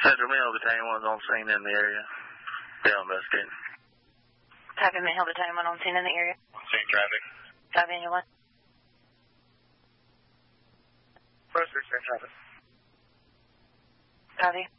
Central Mill Battalion 1's on scene in the area. They're investigating. Copy, Mint Hill Battalion 1 on scene in the area. Seeing traffic. Copy, anyone? First, seeing traffic. Copy.